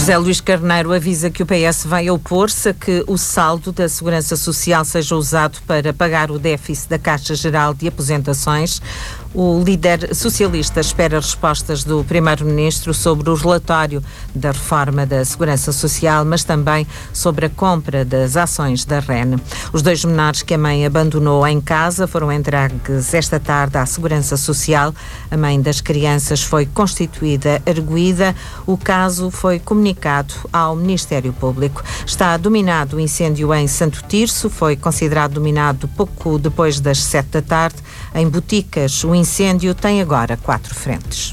José Luís Carneiro avisa que o PS vai opor-se a que o saldo da Segurança Social seja usado para pagar o déficit da Caixa Geral de Aposentações. O líder socialista espera respostas do Primeiro-Ministro sobre o relatório da reforma da Segurança Social, mas também sobre a compra das ações da REN. Os 2 menores que a mãe abandonou em casa foram entregues esta tarde à Segurança Social. A mãe das crianças foi constituída arguida. O caso foi comunicado ao Ministério Público. Está dominado o incêndio em Santo Tirso. Foi considerado dominado pouco depois das 7 da tarde. Em Boticas, o incêndio tem agora 4 frentes.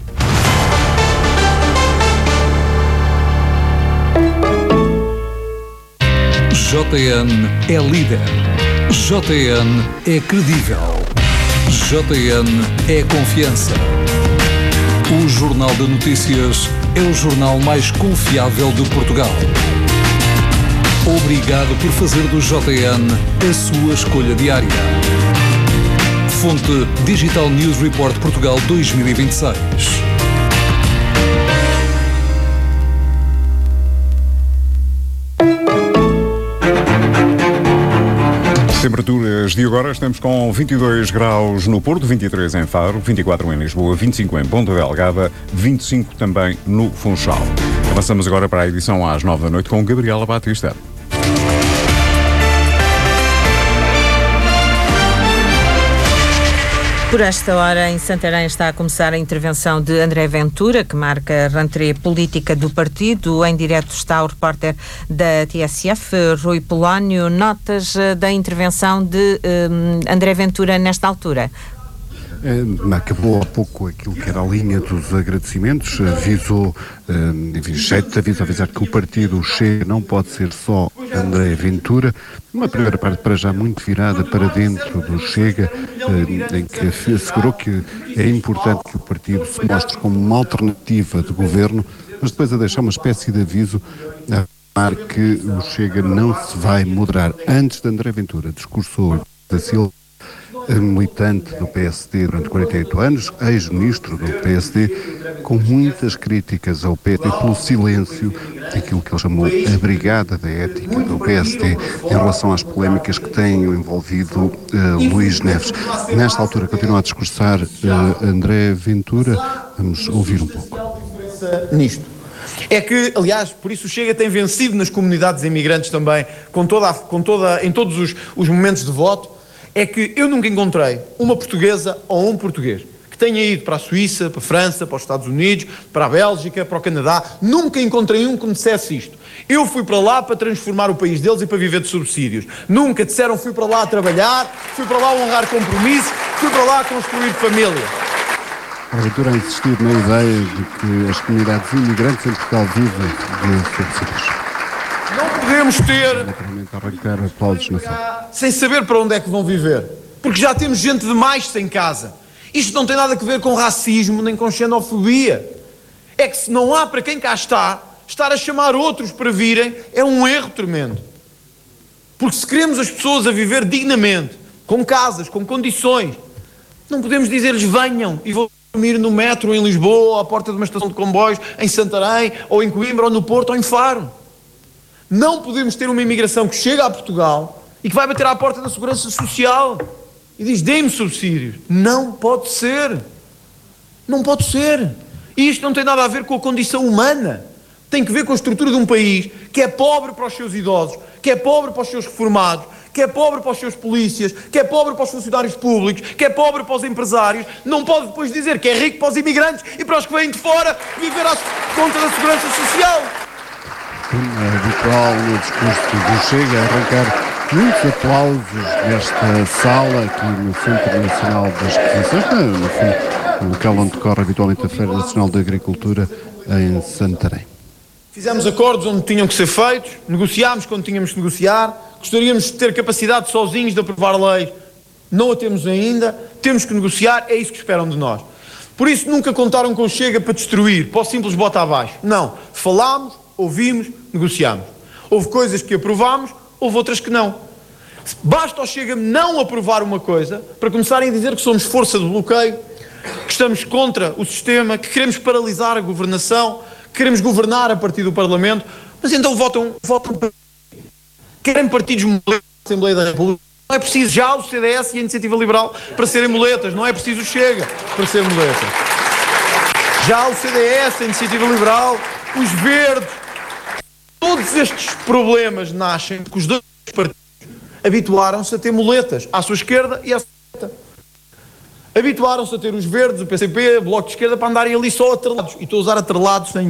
JN é líder. JN é credível. JN é confiança. O Jornal de Notícias é o jornal mais confiável de Portugal. Obrigado por fazer do JN a sua escolha diária. Fonte Digital News Report Portugal 2026. Temperaturas de agora, estamos com 22 graus no Porto, 23 em Faro, 24 em Lisboa, 25 em Ponta Delgada, 25 também no Funchal. Avançamos agora para a edição às 9 da noite com Gabriela Batista. Por esta hora, em Santarém, está a começar a intervenção de André Ventura, que marca a rentrée política do partido. Em direto está o repórter da TSF, Rui Polónio. Notas da intervenção de André Ventura nesta altura? Acabou há pouco aquilo que era a linha dos agradecimentos, avisou, avisar que o partido Chega não pode ser só André Ventura. Uma primeira parte para já muito virada para dentro do Chega, em que assegurou que é importante que o partido se mostre como uma alternativa de governo, mas depois a deixar uma espécie de aviso a afirmar que o Chega não se vai moderar. Antes de André Ventura, discursou da Silva, militante do PSD durante 48 anos, ex-ministro do PSD, com muitas críticas ao PSD pelo silêncio daquilo que ele chamou a Brigada da Ética do PSD em relação às polémicas que têm envolvido Luís Neves. Nesta altura continua a discursar André Ventura. Vamos ouvir um pouco. Nisto. É que, aliás, por isso o Chega tem vencido nas comunidades imigrantes também, em todos os momentos de voto. É que eu nunca encontrei uma portuguesa ou um português que tenha ido para a Suíça, para a França, para os Estados Unidos, para a Bélgica, para o Canadá. Nunca encontrei um que me dissesse isto. Eu fui para lá para transformar o país deles e para viver de subsídios. Nunca disseram fui para lá a trabalhar, fui para lá a honrar compromissos, fui para lá a construir família. A Ventura a insistir na ideia de que as comunidades imigrantes em Portugal vivem de subsídios. Não podemos ter arrancar aplausos na sala, sem saber para onde é que vão viver, porque já temos gente demais sem casa. Isto não tem nada a ver com racismo nem com xenofobia. É que se não há para quem cá está, estar a chamar outros para virem é um erro tremendo. Porque se queremos as pessoas a viver dignamente, com casas, com condições, não podemos dizer-lhes venham e vão dormir no metro em Lisboa, ou à porta de uma estação de comboios em Santarém, ou em Coimbra, ou no Porto, ou em Faro. Não podemos ter uma imigração que chega a Portugal e que vai bater à porta da Segurança Social e diz, dê-me subsídios. Não pode ser. Não pode ser. E isto não tem nada a ver com a condição humana. Tem que ver com a estrutura de um país que é pobre para os seus idosos, que é pobre para os seus reformados, que é pobre para os seus polícias, que é pobre para os funcionários públicos, que é pobre para os empresários. Não pode depois dizer que é rico para os imigrantes e para os que vêm de fora viver à conta da Segurança Social. É habitual no discurso do Chega arrancar muitos aplausos nesta sala aqui no Centro Nacional das Exposições, no fundo, no local onde decorre habitualmente a Feira Nacional da Agricultura em Santarém. Fizemos acordos onde tinham que ser feitos, negociámos quando tínhamos que negociar, gostaríamos de ter capacidade sozinhos de aprovar leis, não a temos ainda, temos que negociar, é isso que esperam de nós. Por isso nunca contaram com o Chega para destruir, para o simples bota abaixo. Não, falámos, ouvimos, negociámos. Houve coisas que aprovámos, houve outras que não. Basta ao Chega não aprovar uma coisa para começarem a dizer que somos força de bloqueio, que estamos contra o sistema, que queremos paralisar a governação, queremos governar a partir do Parlamento, mas então votam para... Querem partidos muletas na Assembleia da República. Não é preciso já o CDS e a Iniciativa Liberal para serem muletas, não é preciso o Chega para ser muleta. Já o CDS, a Iniciativa Liberal, os Verdes, todos estes problemas nascem porque os dois partidos habituaram-se a ter muletas, à sua esquerda e à sua direita. Habituaram-se a ter os Verdes, o PCP, o Bloco de Esquerda, para andarem ali só atrelados. E estou a usar atrelados sem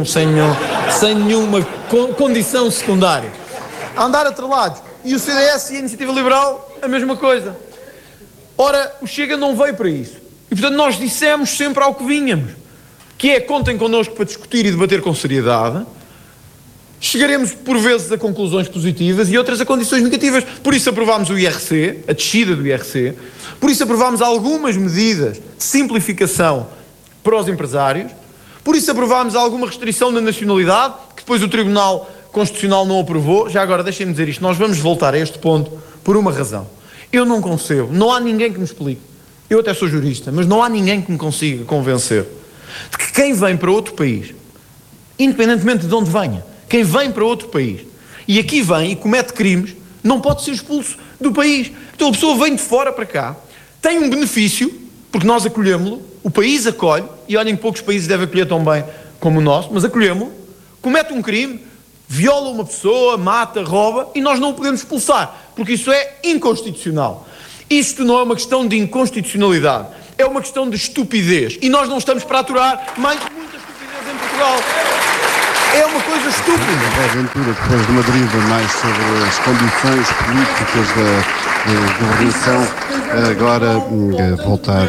nenhuma condição secundária. A andar atrelados. E o CDS e a Iniciativa Liberal, a mesma coisa. Ora, o Chega não veio para isso. E, portanto, nós dissemos sempre ao que vínhamos, que é, contem connosco para discutir e debater com seriedade. Chegaremos, por vezes, a conclusões positivas e outras a condições negativas. Por isso aprovámos o IRC, a descida do IRC. Por isso aprovámos algumas medidas de simplificação para os empresários. Por isso aprovámos alguma restrição na nacionalidade, que depois o Tribunal Constitucional não aprovou. Já agora, deixem-me dizer isto, nós vamos voltar a este ponto por uma razão. Eu não concebo, não há ninguém que me explique. Eu até sou jurista, mas não há ninguém que me consiga convencer de que quem vem para outro país, independentemente de onde venha, quem vem para outro país e aqui vem e comete crimes, não pode ser expulso do país. Então a pessoa vem de fora para cá, tem um benefício, porque nós acolhemos-lo, o país acolhe, e olhem que poucos países devem acolher tão bem como o nosso, mas acolhemos-lo, comete um crime, viola uma pessoa, mata, rouba, e nós não o podemos expulsar, porque isso é inconstitucional. Isto não é uma questão de inconstitucionalidade, é uma questão de estupidez, e nós não estamos para aturar mais muita estupidez em Portugal. É uma coisa estúpida. André Ventura, depois de uma deriva mais sobre as condições políticas da governação, agora voltar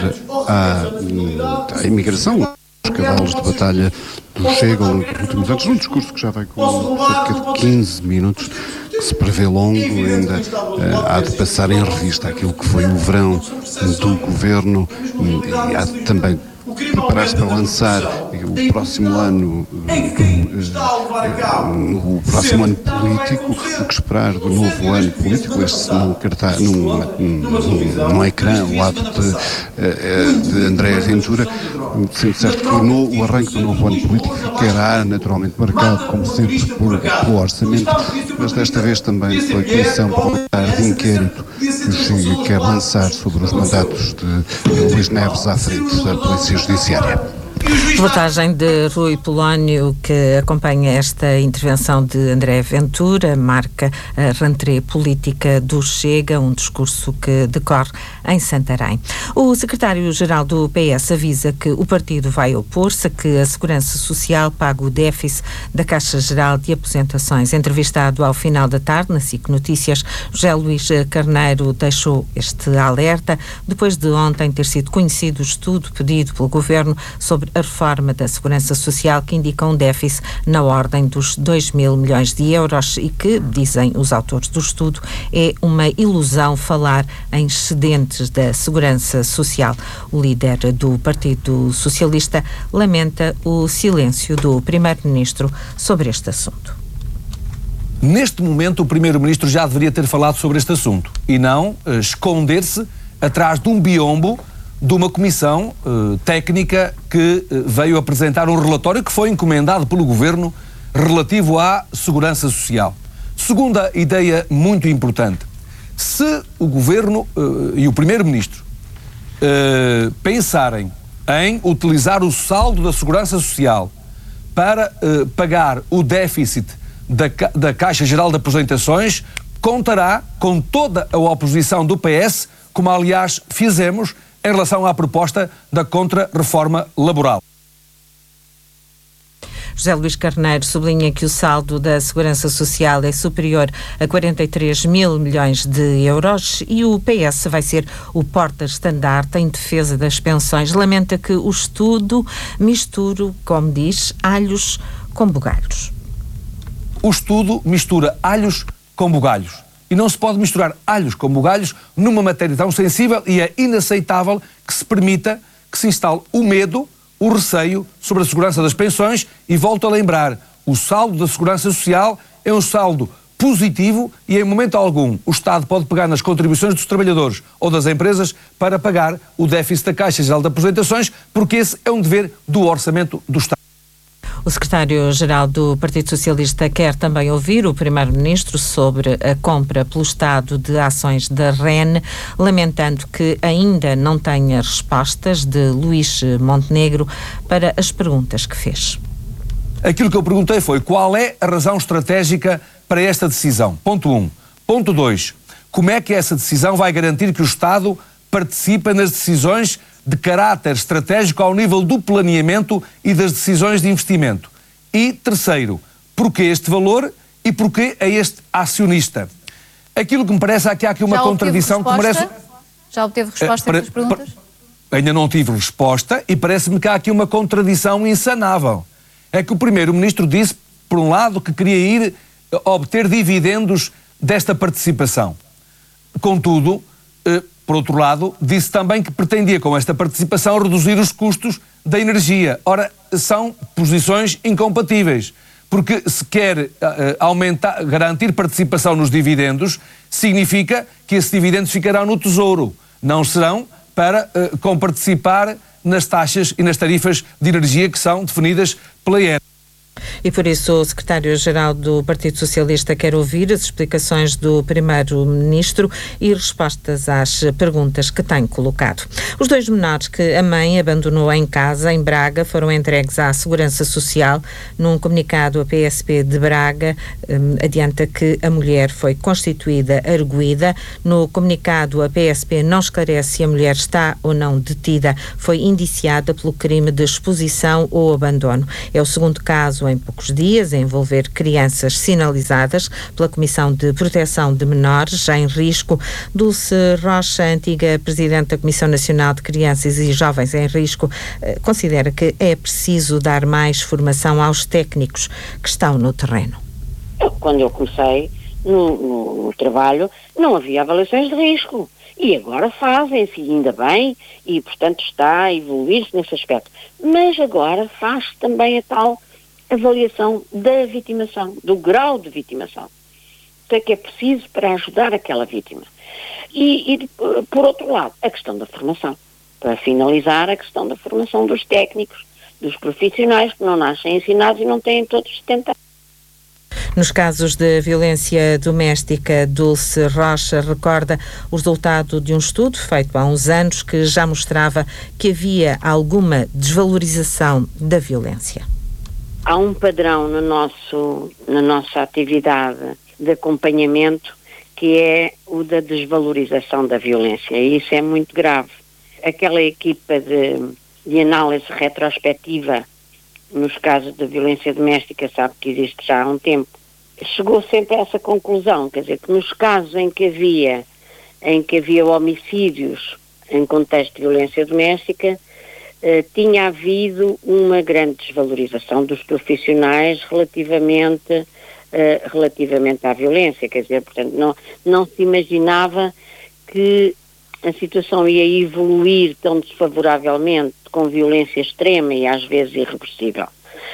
à imigração, os cavalos de batalha do Chega nos últimos anos, num discurso que já vai com cerca de 15 minutos, que se prevê longo, ainda há de passar em revista aquilo que foi o verão do governo e há de também preparar-se para lançar o próximo ano político. O que esperar do novo ano político, este num ecrã ao lado de André Ventura, sendo certo que o arranque do novo ano político ficará naturalmente marcado, como sempre, pelo orçamento, mas desta vez também pela comissão parlamentar de inquérito que o Chega quer lançar sobre os mandatos de Luís Neves à frente da Polícia Judiciária. Reportagem de Rui Polónio, que acompanha esta intervenção de André Ventura, marca a rentrée política do Chega, um discurso que decorre em Santarém. O secretário-geral do PS avisa que o partido vai opor-se a que a Segurança Social pague o déficit da Caixa Geral de Aposentações. Entrevistado ao final da tarde na SIC Notícias, José Luís Carneiro deixou este alerta depois de ontem ter sido conhecido o estudo pedido pelo Governo sobre a reforma da Segurança Social, que indica um déficit na ordem dos 2.000 milhões de euros e que, dizem os autores do estudo, é uma ilusão falar em excedentes da Segurança Social. O líder do Partido Socialista lamenta o silêncio do Primeiro-Ministro sobre este assunto. Neste momento, o Primeiro-Ministro já deveria ter falado sobre este assunto e não esconder-se atrás de um biombo de uma comissão técnica que veio apresentar um relatório que foi encomendado pelo Governo relativo à Segurança Social. Segunda ideia muito importante. Se o Governo e o Primeiro-Ministro pensarem em utilizar o saldo da Segurança Social para pagar o déficit da Caixa Geral de Aposentações, contará com toda a oposição do PS, como aliás fizemos em relação à proposta da contra-reforma laboral. José Luís Carneiro sublinha que o saldo da Segurança Social é superior a 43.000 milhões de euros e o PS vai ser o porta-estandarte em defesa das pensões. Lamenta que o estudo misture, como diz, alhos com bugalhos. O estudo mistura alhos com bugalhos. E não se pode misturar alhos com bugalhos numa matéria tão sensível e é inaceitável que se permita que se instale o medo, o receio sobre a segurança das pensões e volto a lembrar, o saldo da Segurança Social é um saldo positivo e em momento algum o Estado pode pegar nas contribuições dos trabalhadores ou das empresas para pagar o déficit da Caixa Geral de Aposentações, porque esse é um dever do orçamento do Estado. O secretário-geral do Partido Socialista quer também ouvir o primeiro-ministro sobre a compra pelo Estado de ações da REN, lamentando que ainda não tenha respostas de Luís Montenegro para as perguntas que fez. Aquilo que eu perguntei foi qual é a razão estratégica para esta decisão. Ponto 1. Ponto 2. Como é que essa decisão vai garantir que o Estado participa nas decisões de caráter estratégico ao nível do planeamento e das decisões de investimento? E terceiro, porquê este valor e porquê a este acionista? Aquilo que me parece é que há aqui uma contradição que merece... Já obteve resposta a estas perguntas? Ainda não tive resposta e parece-me que há aqui uma contradição insanável. É que o primeiro-ministro disse, por um lado, que queria ir obter dividendos desta participação. Contudo, por outro lado, disse também que pretendia, com esta participação, reduzir os custos da energia. Ora, são posições incompatíveis, porque se quer garantir participação nos dividendos, significa que esses dividendos ficarão no Tesouro, não serão para comparticipar nas taxas e nas tarifas de energia que são definidas pela ERA. E por isso o secretário-geral do Partido Socialista quer ouvir as explicações do primeiro-ministro e respostas às perguntas que tem colocado. Os 2 menores que a mãe abandonou em casa, em Braga, foram entregues à Segurança Social. Num comunicado, a PSP de Braga adianta que a mulher foi constituída arguida. No comunicado, a PSP não esclarece se a mulher está ou não detida. Foi indiciada pelo crime de exposição ou abandono. É o segundo caso em poucos dias a envolver crianças sinalizadas pela Comissão de Proteção de Menores em Risco. Dulce Rocha, antiga Presidente da Comissão Nacional de Crianças e Jovens em Risco, considera que é preciso dar mais formação aos técnicos que estão no terreno. Quando eu comecei no trabalho, não havia avaliações de risco. E agora fazem-se, ainda bem, e portanto está a evoluir-se nesse aspecto. Mas agora faz também a tal avaliação da vitimação, do grau de vitimação. O que é preciso para ajudar aquela vítima. E, por outro lado, a questão da formação. Para finalizar, a questão da formação dos técnicos, dos profissionais que não nascem ensinados e não têm todos 70 anos. Nos casos de violência doméstica, Dulce Rocha recorda o resultado de um estudo feito há uns anos que já mostrava que havia alguma desvalorização da violência. Há um padrão na nossa atividade de acompanhamento que é o da desvalorização da violência, e isso é muito grave. Aquela equipa de análise retrospectiva nos casos de violência doméstica, sabe que existe já há um tempo, chegou sempre a essa conclusão, quer dizer, que nos casos em que havia homicídios em contexto de violência doméstica, tinha havido uma grande desvalorização dos profissionais relativamente à violência, quer dizer, portanto, não se imaginava que a situação ia evoluir tão desfavoravelmente, com violência extrema e às vezes irreversível.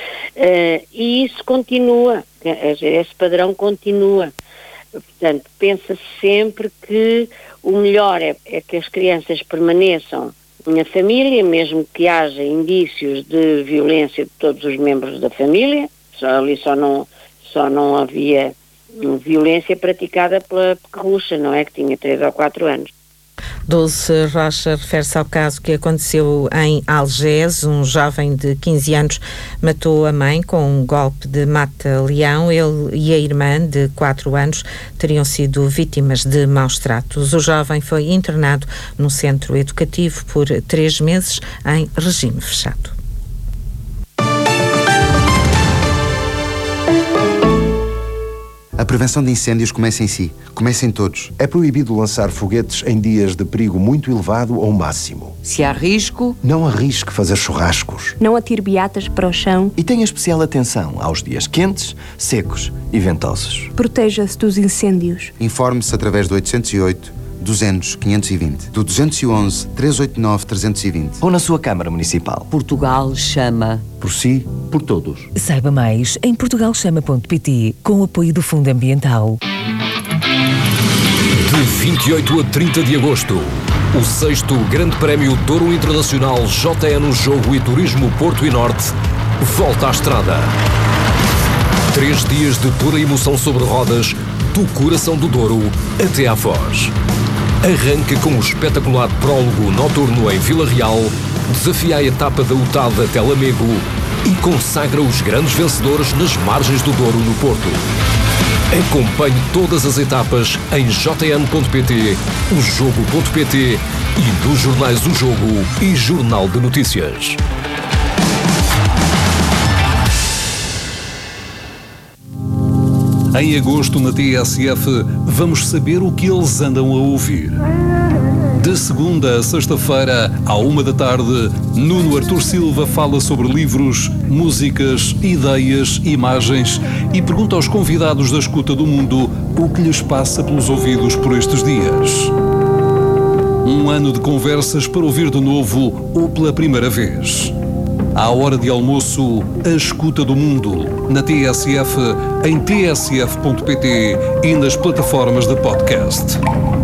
E isso continua, esse padrão continua. Portanto, pensa-se sempre que o melhor é que as crianças permaneçam na família, mesmo que haja indícios de violência de todos os membros da família. Ali só não havia violência praticada pela pequerrucha, não é? Que tinha 3 ou 4 anos. Dulce Rocha refere-se ao caso que aconteceu em Algés. Um jovem de 15 anos matou a mãe com um golpe de mata-leão. Ele e a irmã, de 4 anos, teriam sido vítimas de maus tratos. O jovem foi internado num centro educativo por 3 meses em regime fechado. A prevenção de incêndios começa em si, começa em todos. É proibido lançar foguetes em dias de perigo muito elevado ou máximo. Se há risco, não arrisque fazer churrascos. Não atire beatas para o chão. E tenha especial atenção aos dias quentes, secos e ventosos. Proteja-se dos incêndios. Informe-se através do 808 200 520, do 211 389 320 ou na sua Câmara Municipal. Portugal chama. Por si, por todos. Saiba mais em portugalchama.pt, com o apoio do Fundo Ambiental. De 28 a 30 de agosto, o 6º Grande Prémio Douro Internacional JN Jogo e Turismo Porto e Norte volta à estrada. 3 dias de pura emoção sobre rodas, do coração do Douro até à Foz. Arranca com o espetacular prólogo noturno em Vila Real, desafia a etapa da UTAD até Lamego e consagra os grandes vencedores nas margens do Douro no Porto. Acompanhe todas as etapas em jn.pt, ojogo.pt e nos jornais O Jogo e Jornal de Notícias. Em agosto, na TSF, vamos saber o que eles andam a ouvir. De segunda a sexta-feira, à 13h, Nuno Artur Silva fala sobre livros, músicas, ideias, imagens e pergunta aos convidados da Escuta do Mundo o que lhes passa pelos ouvidos por estes dias. Um ano de conversas para ouvir de novo ou pela primeira vez. À hora de almoço, a Escuta do Mundo, na TSF, em tsf.pt e nas plataformas de podcast.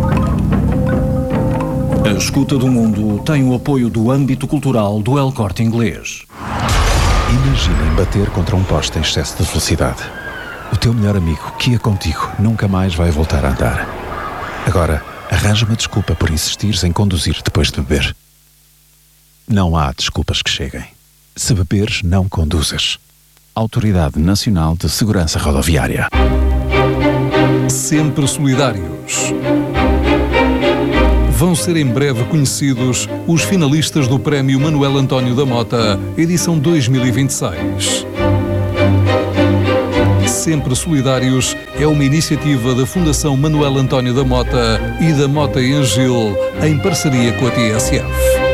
A Escuta do Mundo tem o apoio do âmbito cultural do El Corte Inglês. Imaginem bater contra um poste em excesso de velocidade. O teu melhor amigo, que ia contigo, nunca mais vai voltar a andar. Agora, arranja uma desculpa por insistires em conduzir depois de beber. Não há desculpas que cheguem. Se beberes, não conduzas. Autoridade Nacional de Segurança Rodoviária. Sempre solidários. Vão ser em breve conhecidos os finalistas do Prémio Manuel António da Mota, edição 2026. Sempre Solidários é uma iniciativa da Fundação Manuel António da Mota e da Mota Engil, em parceria com a TSF.